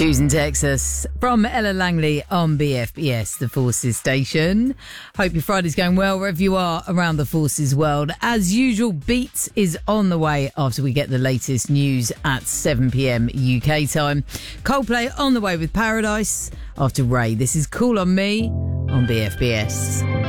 Choosing Texas from Ella Langley on BFBS, the Forces station. Hope your Friday's going well wherever you are around the Forces world. As usual, Beats is on the way after we get the latest news at 7pm UK time. Coldplay on the way with Paradise after Ray. This is Cool on Me on BFBS.